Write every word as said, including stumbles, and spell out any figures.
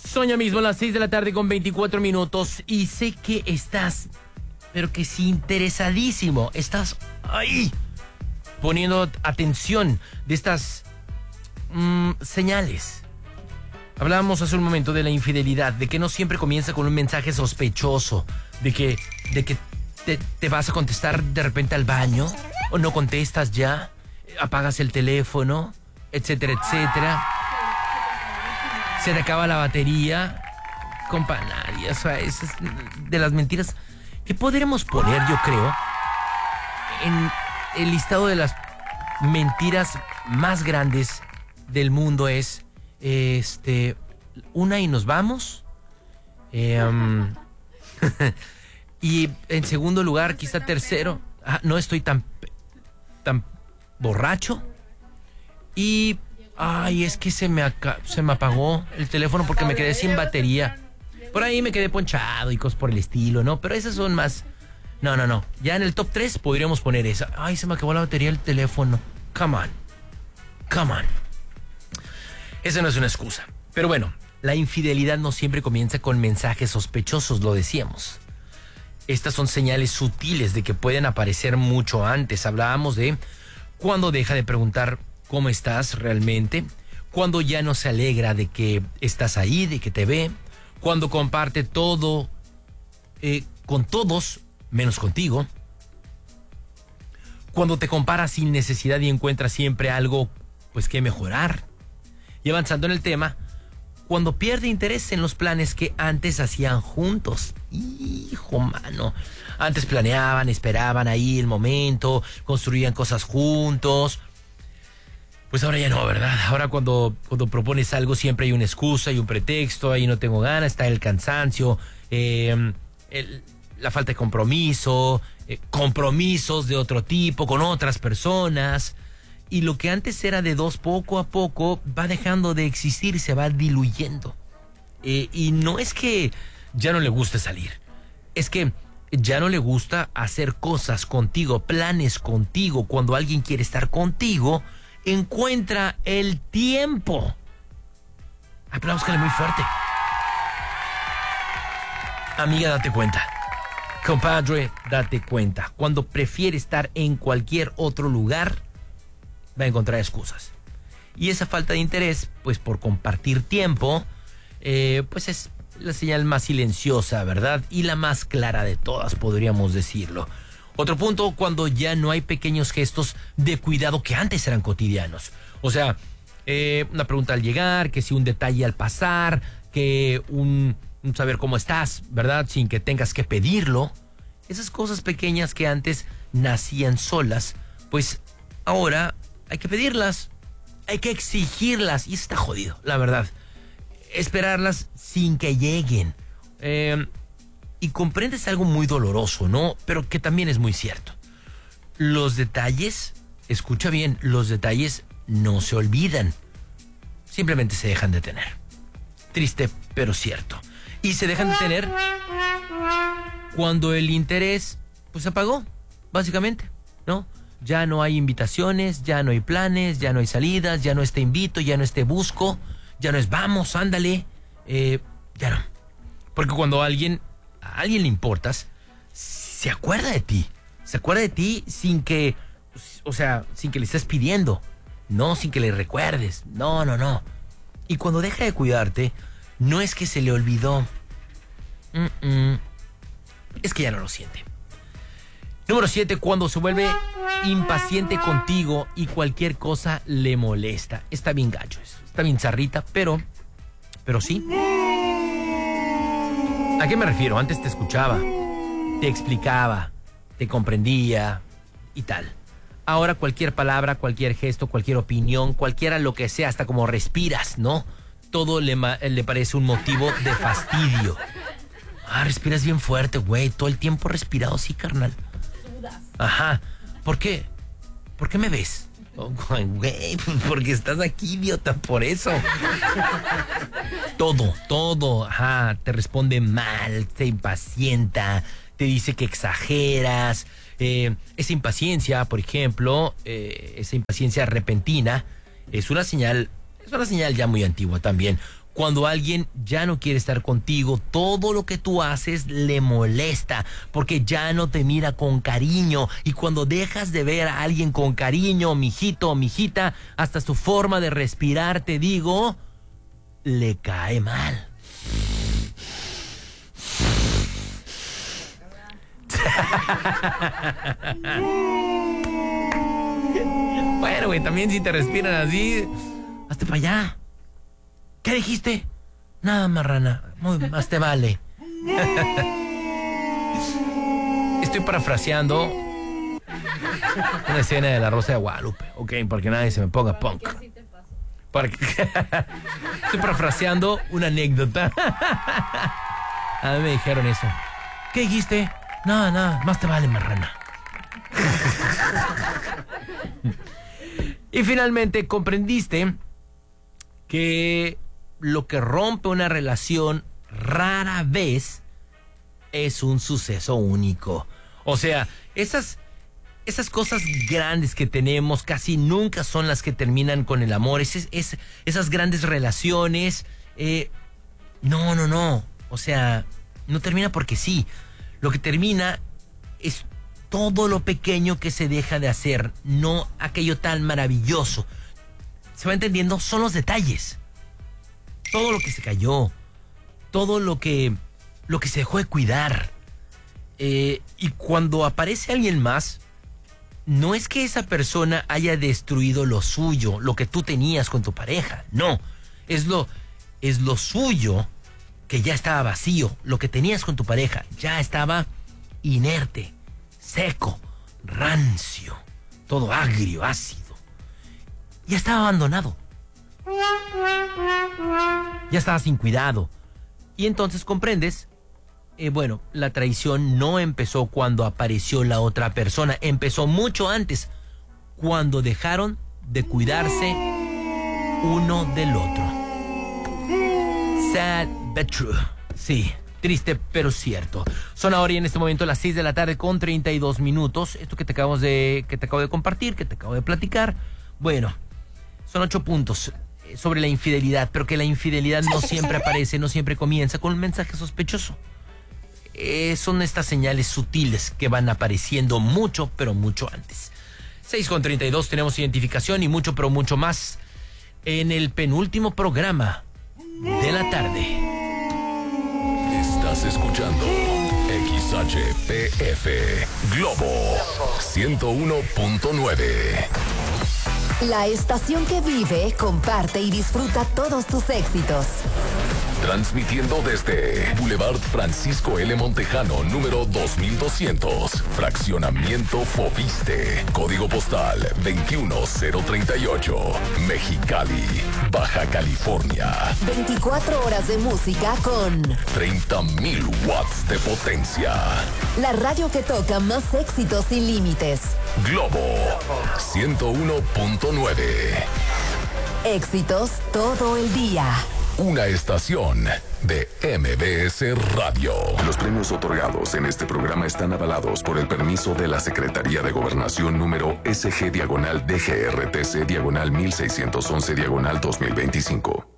Son ya mismo las seis de la tarde con veinticuatro minutos y sé que estás, pero que sí interesadísimo, estás ahí poniendo atención de estas mmm, señales. Hablábamos hace un momento de la infidelidad, de que no siempre comienza con un mensaje sospechoso, de que, de que te, te vas a contestar de repente al baño, o no contestas ya, apagas el teléfono, etcétera, etcétera. Se te acaba la batería. Compa, nadie, o sea, es de las mentiras que podremos poner, yo creo, en el listado de las mentiras más grandes del mundo es, este, una y nos vamos. Eh, um, y en segundo lugar, quizá tercero, ah, no estoy tan, tan borracho. Y ay, es que se me, aca- se me apagó el teléfono porque me quedé sin batería. Por ahí me quedé ponchado y cosas por el estilo, ¿no? Pero esas son más... No, no, no. Ya en el top tres podríamos poner esa. Ay, se me acabó la batería del teléfono. Come on. Come on. Esa no es una excusa. Pero bueno, la infidelidad no siempre comienza con mensajes sospechosos, lo decíamos. Estas son señales sutiles de que pueden aparecer mucho antes. Hablábamos de cuando deja de preguntar cómo estás realmente, cuando ya no se alegra de que estás ahí, de que te ve, cuando comparte todo eh, con todos, menos contigo, cuando te compara sin necesidad y encuentras siempre algo pues que mejorar. Y avanzando en el tema, cuando pierde interés en los planes que antes hacían juntos. Hijo, mano. Antes planeaban, esperaban ahí el momento, construían cosas juntos. Pues ahora ya no, ¿verdad? Ahora cuando, cuando propones algo siempre hay una excusa, hay un pretexto, ahí no tengo ganas, está el cansancio, eh, el, la falta de compromiso, eh, compromisos de otro tipo con otras personas. Y lo que antes era de dos, poco a poco va dejando de existir, se va diluyendo. Eh, y no es que ya no le guste salir, es que ya no le gusta hacer cosas contigo, planes contigo. Cuando alguien quiere estar contigo, encuentra el tiempo. Aplaúscale muy fuerte. Amiga, date cuenta. Compadre, date cuenta. Cuando prefiere estar en cualquier otro lugar, va a encontrar excusas. Y esa falta de interés, pues por compartir tiempo, eh, pues es la señal más silenciosa, ¿verdad? Y la más clara de todas, podríamos decirlo. Otro punto, cuando ya no hay pequeños gestos de cuidado que antes eran cotidianos. O sea, eh, una pregunta al llegar, que si un detalle al pasar, que un, un saber cómo estás, ¿verdad? Sin que tengas que pedirlo. Esas cosas pequeñas que antes nacían solas, pues ahora hay que pedirlas, hay que exigirlas. Y eso está jodido, la verdad. Esperarlas sin que lleguen. Eh... Y comprendes algo muy doloroso, ¿no? Pero que también es muy cierto. Los detalles, escucha bien, los detalles no se olvidan. Simplemente se dejan de tener. Triste, pero cierto. Y se dejan de tener cuando el interés, pues, se apagó, básicamente, ¿no? Ya no hay invitaciones, ya no hay planes, ya no hay salidas, ya no es te invito, ya no es te busco, ya no es vamos, ándale. Eh, ya no. Porque cuando alguien... a alguien le importas, se acuerda de ti. Se acuerda de ti sin que, o sea, sin que le estés pidiendo. No, sin que le recuerdes. No, no, no. Y cuando deja de cuidarte, no es que se le olvidó. Mm-mm. Es que ya no lo siente. Número siete, cuando se vuelve impaciente contigo y cualquier cosa le molesta. Está bien gacho eso. Está bien zarrita, pero, pero sí. ¿A qué me refiero? Antes te escuchaba, te explicaba, te comprendía y tal. Ahora cualquier palabra, cualquier gesto, cualquier opinión, cualquiera lo que sea, hasta como respiras, ¿no? Todo le, ma- le parece un motivo de fastidio. Ah, respiras bien fuerte, güey. Todo el tiempo respirado, sí, carnal. Ajá. ¿Por qué? ¿Por qué me ves? Oh, güey, porque estás aquí, idiota, por eso. Todo, todo, ajá, te responde mal, te impacienta, te dice que exageras. Eh, esa impaciencia, por ejemplo, eh, esa impaciencia repentina, es una señal, es una señal ya muy antigua también. Cuando alguien ya no quiere estar contigo, todo lo que tú haces le molesta porque ya no te mira con cariño. Y cuando dejas de ver a alguien con cariño, mijito, mijita, hasta su forma de respirar, te digo, le cae mal. Bueno, güey, también si te respiran así, hazte para allá. ¿Qué dijiste? Nada, marrana. Muy, más te vale. Estoy parafraseando una escena de La Rosa de Guadalupe, ok, para que nadie se me ponga punk. Para que... Estoy parafraseando una anécdota. A mí me dijeron eso. ¿Qué dijiste? Nada, nada, más te vale, marrana. Y finalmente comprendiste que lo que rompe una relación rara vez es un suceso único. O sea, esas, esas cosas grandes que tenemos casi nunca son las que terminan con el amor. Es, es, esas grandes relaciones, eh, no, no, no. O sea, no termina porque sí. Lo que termina es todo lo pequeño que se deja de hacer, no aquello tan maravilloso. ¿Se va entendiendo? Son los detalles. Todo lo que se cayó, todo lo que, lo que se dejó de cuidar. Eh, y cuando aparece alguien más, no es que esa persona haya destruido lo suyo, lo que tú tenías con tu pareja. No, es lo, es lo suyo que ya estaba vacío. Lo que tenías con tu pareja ya estaba inerte, seco, rancio, todo agrio, ácido. Ya estaba abandonado. Ya estaba sin cuidado. Y entonces comprendes, eh, bueno, la traición no empezó cuando apareció la otra persona, empezó mucho antes, cuando dejaron de cuidarse uno del otro. Sad but true. Sí, triste pero cierto. Son ahora y en este momento las seis de la tarde con treinta y dos minutos. Esto que te acabamos de, que te acabo de compartir, que te acabo de platicar, bueno, son ocho puntos sobre la infidelidad, pero que la infidelidad no siempre aparece, no siempre comienza con un mensaje sospechoso. Eh, son estas señales sutiles que van apareciendo mucho, pero mucho antes. seis con treinta y dos, tenemos identificación y mucho, pero mucho más en el penúltimo programa de la tarde. Estás escuchando X H P F Globo ciento uno punto nueve. La estación que vive, comparte y disfruta todos tus éxitos. Transmitiendo desde Boulevard Francisco L. Montejano, número dos mil doscientos. Fraccionamiento Fobiste. Código postal veintiuno cero treinta y ocho. Mexicali, Baja California. veinticuatro horas de música con treinta mil watts de potencia. la radio que toca más éxitos sin límites. Globo ciento uno punto nueve. Éxitos todo el día. Una estación de M B S Radio. Los premios otorgados en este programa están avalados por el permiso de la Secretaría de Gobernación número S G diagonal D G R T C diagonal mil seiscientos once diagonal dos mil veinticinco.